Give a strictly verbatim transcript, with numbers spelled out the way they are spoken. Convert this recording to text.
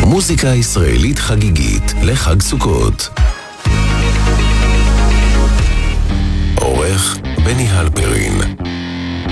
מוזיקה ישראלית חגיגית לחג סוכות. עורך בני הלפרין.